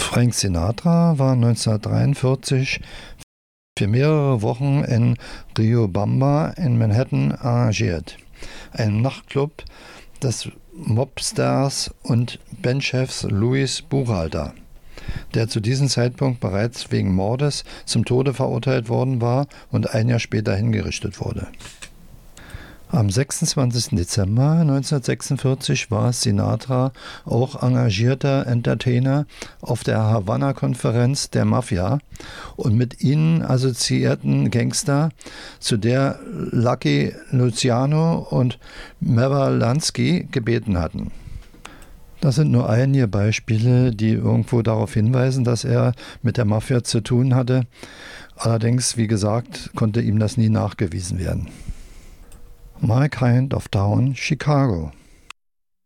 Frank Sinatra war 1943 für mehrere Wochen in Riobamba in Manhattan engagiert, einem Nachtclub des Mobstars und Bandchefs Louis Buchalter, der zu diesem Zeitpunkt bereits wegen Mordes zum Tode verurteilt worden war und ein Jahr später hingerichtet wurde. Am 26. Dezember 1946 war Sinatra auch engagierter Entertainer auf der Havanna-Konferenz der Mafia und mit ihnen assoziierten Gangster, zu der Lucky Luciano und Mewer Lansky gebeten hatten. Das sind nur einige Beispiele, die irgendwo darauf hinweisen, dass er mit der Mafia zu tun hatte. Allerdings, wie gesagt, konnte ihm das nie nachgewiesen werden. My Kind of Town, Chicago.